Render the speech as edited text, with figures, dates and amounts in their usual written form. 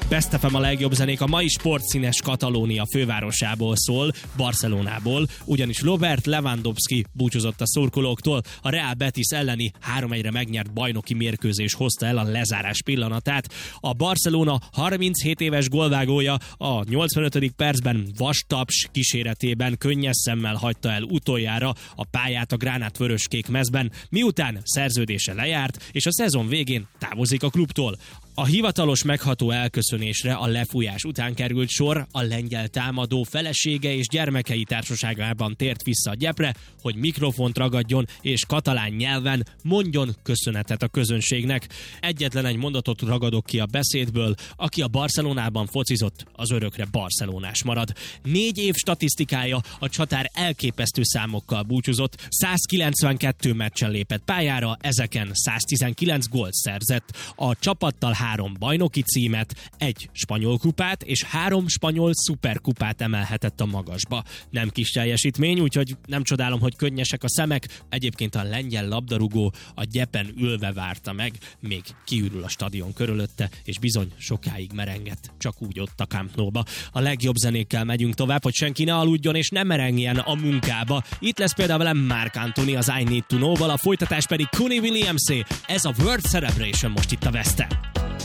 Best FM a legjobb zenék a mai sportszínes Katalónia fővárosából szól, Barcelonából, ugyanis Robert Lewandowski búcsúzott a szurkolóktól, a Real Betis elleni 3-1-re megnyert bajnoki mérkőzés hozta el a lezárás pillanatát. A Barcelona 37 éves gólvágója a 85. percben vastaps kíséretében könnyes szemmel hagyta el utoljára a pályát a gránátvöröskék mezben, miután szerződése lejárt, és a szezon végén távozik a klubtól. A hivatalos megható elköszönésre a lefújás után került sor, a lengyel támadó felesége és gyermekei társaságában tért vissza a gyepre, hogy mikrofont ragadjon és katalán nyelven mondjon köszönetet a közönségnek. Egyetlen egy mondatot ragadok ki a beszédből: aki a Barcelonában focizott, az örökre barcelonás marad. 4 év statisztikája a csatár elképesztő számokkal búcsúzott, 192 meccsen lépett pályára, ezeken 119 gólt szerzett. A csapattal 3 bajnoki címet, 1 spanyol kupát és 3 spanyol szuperkupát emelhetett a magasba. Nem kis teljesítmény, úgyhogy nem csodálom, hogy könnyesek a szemek. Egyébként a lengyel labdarúgó a gyepen ülve várta meg, még kiürül a stadion körülötte, és bizony sokáig merengett, csak úgy ott a Camp Nou-ba. A legjobb zenékkel megyünk tovább, hogy senki ne aludjon és ne merengjen a munkába. Itt lesz például velem Marc Anthony az I Need to Know-val, a folytatás pedig Kuni Williamsé. Ez a World Celebration most itt a West End.